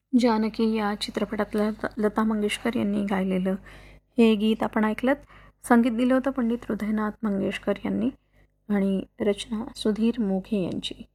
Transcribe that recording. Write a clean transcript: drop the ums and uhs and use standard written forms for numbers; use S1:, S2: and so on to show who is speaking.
S1: जानकी या चित्रपटातलं लता मंगेशकर यांनी गायलेलं हे गीत आपण ऐकलंत. संगीत दिलं होतं पंडित हृदयनाथ मंगेशकर यांनी आणि रचना सुधीर मोघे यांची.